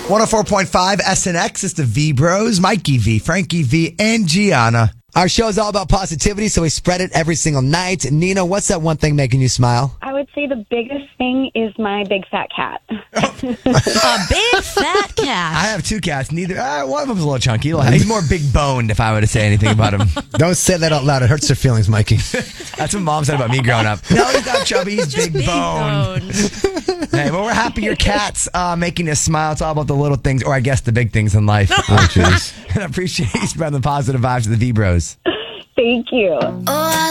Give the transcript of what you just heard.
104.5 SNX is the V Bros, Mikey V, Frankie V, and Gianna. Our show is all about positivity, so we spread it every single night. Nina, what's that one thing making you smile? I would say the biggest thing is my big fat cat. A big fat cat. I have two cats. Neither one of them's a little chunky. He's more big boned if I were to say anything about him. Don't say that out loud. It hurts their feelings, Mikey. That's what Mom said about me growing up. No, he's not chubby. He's big boned. Hey, well, we're happy your cat's making us smile. It's all about the little things, or I guess the big things in life. Oh, jeez. And I appreciate you spreading the positive vibes of the V Bros. Thank you. Oh, I